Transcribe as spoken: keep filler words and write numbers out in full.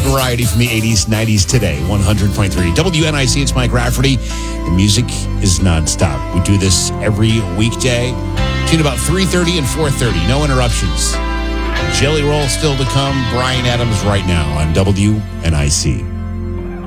variety from the eighties, nineties, today. one hundred point three W N I C. It's Mike Rafferty. The music is nonstop. We do this every weekday between about three thirty and four thirty. No interruptions. Jelly Roll still to come. Brian Adams right now on W N I C.